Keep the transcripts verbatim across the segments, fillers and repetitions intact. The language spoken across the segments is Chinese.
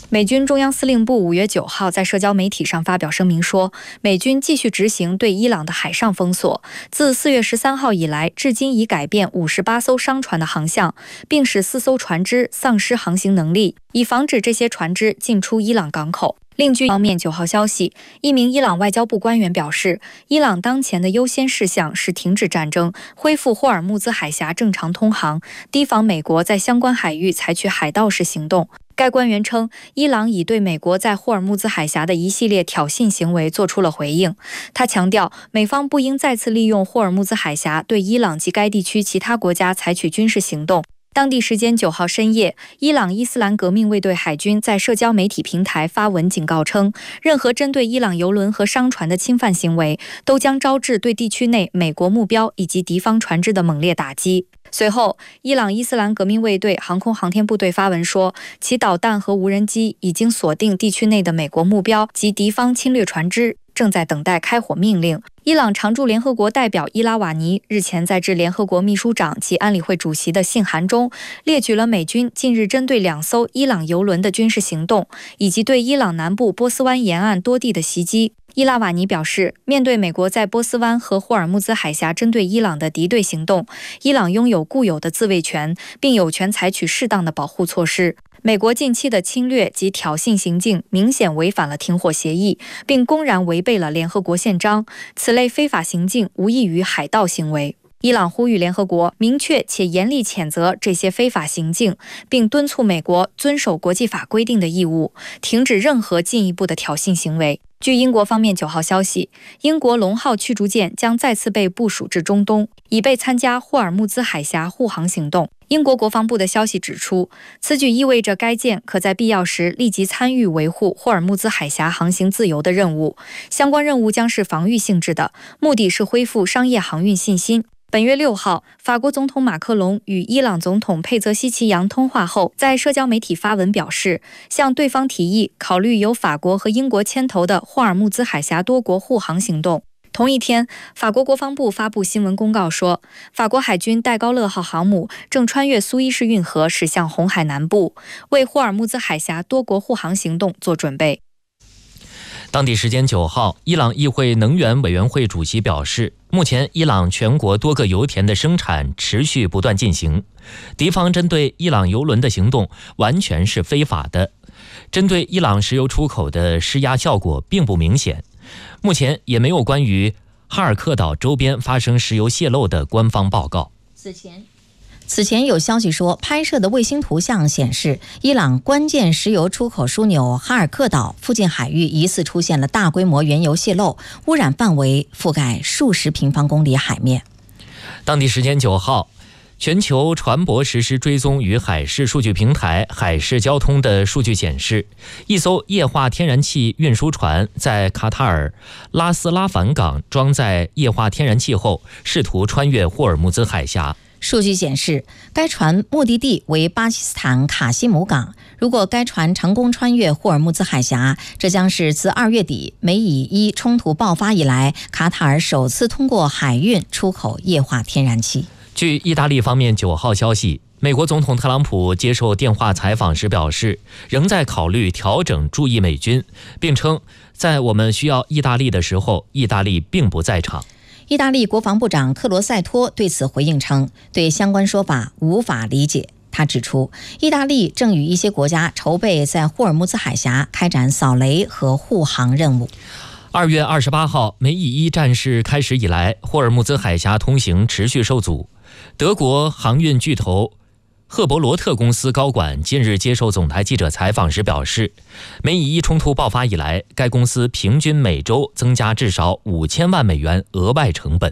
美军中央司令部五月九号在社交媒体上发表声明说，美军继续执行对伊朗的海上封锁，自四月十三号以来，至今已改变五十八艘商船的航向，并使四艘船只丧失航行能力，以防止这些船只进出伊朗港口。另据方面九号消息，一名伊朗外交部官员表示，伊朗当前的优先事项是停止战争，恢复霍尔木兹海峡正常通航，提防美国在相关海域采取海盗式行动。该官员称，伊朗已对美国在霍尔木兹海峡的一系列挑衅行为做出了回应。他强调，美方不应再次利用霍尔木兹海峡对伊朗及该地区其他国家采取军事行动。当地时间九号深夜，伊朗伊斯兰革命卫队海军在社交媒体平台发文警告称，任何针对伊朗油轮和商船的侵犯行为，都将招致对地区内美国目标以及敌方船只的猛烈打击。随后，伊朗伊斯兰革命卫队航空航天部队发文说，其导弹和无人机已经锁定地区内的美国目标及敌方侵略船只，正在等待开火命令。伊朗常驻联合国代表伊拉瓦尼日前在致联合国秘书长及安理会主席的信函中，列举了美军近日针对两艘伊朗油轮的军事行动，以及对伊朗南部波斯湾沿岸多地的袭击。伊拉瓦尼表示，面对美国在波斯湾和霍尔木兹海峡针对伊朗的敌对行动，伊朗拥有固有的自卫权，并有权采取适当的保护措施。美国近期的侵略及挑衅行径明显违反了停火协议，并公然违背了联合国宪章，此类非法行径无异于海盗行为。伊朗呼吁联合国明确且严厉谴责这些非法行径，并敦促美国遵守国际法规定的义务，停止任何进一步的挑衅行为。据英国方面九号消息，英国龙号驱逐舰将再次被部署至中东，以备参加霍尔木兹海峡护航行动。英国国防部的消息指出，此举意味着该舰可在必要时立即参与维护霍尔木兹海峡航行自由的任务，相关任务将是防御性质的，目的是恢复商业航运信心。本月六号，法国总统马克龙与伊朗总统佩泽西奇扬通话后，在社交媒体发文表示，向对方提议考虑由法国和英国牵头的霍尔木兹海峡多国护航行动。同一天，法国国防部发布新闻公告说，法国海军戴高乐号航母正穿越苏伊士运河驶向红海南部，为霍尔木兹海峡多国护航行动做准备。 当地时间九号，伊朗议会能源委员会主席表示，目前伊朗全国多个油田的生产持续不断进行，敌方针对伊朗油轮的行动完全是非法的，针对伊朗石油出口的施压效果并不明显。目前也没有关于哈尔克岛周边发生石油泄漏的官方报告。 此前此前有消息说，拍摄的卫星图像显示，伊朗关键石油出口枢纽哈尔克岛附近海域疑似出现了大规模原油泄漏，污染范围覆盖数十平方公里海面。 当地时间九号，全球船舶实施追踪与海事数据平台海事交通的数据显示，一艘液化天然气运输船在卡塔尔拉斯拉凡港装载液化天然气后，试图穿越霍尔木兹海峡。 数据显示，该船目的地为巴基斯坦卡西姆港。如果该船成功穿越霍尔木兹海峡，这将是自二月底美以伊冲突爆发以来，卡塔尔首次通过海运出口液化天然气。 据意大利方面九号消息，美国总统特朗普接受电话采访时表示，仍在考虑调整驻意美军，并称在我们需要意大利的时候，意大利并不在场。 意大利国防部长克罗塞托对此回应称，对相关说法无法理解。他指出，意大利正与一些国家筹备在霍尔木兹海峡开展扫雷和护航任务。 二月二十八号，美以伊战事开始以来，霍尔木兹海峡通行持续受阻。德国航运巨头赫伯罗特公司高管近日接受总台记者采访时表示，美以伊冲突爆发以来，该公司平均每周增加至少五千万美元额外成本。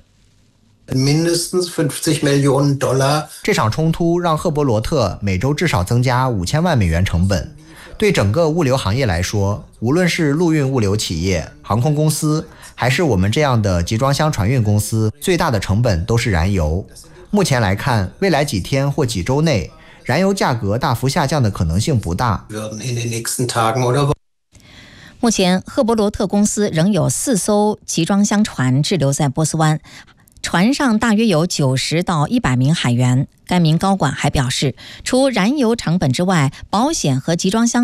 这场冲突让赫伯罗特每周至少增加五千万美元成本。对整个物流行业来说，无论是陆运物流企业、航空公司，还是我们这样的集装箱船运公司，最大的成本都是燃油。目前来看，未来几天或几周内，燃油价格大幅下降的可能性不大。 目前，赫伯罗特公司仍有四艘集装箱船滞留在波斯湾，船上大约有九十到一百名海员。该名高管还表示，除燃油成本之外，保险和集装箱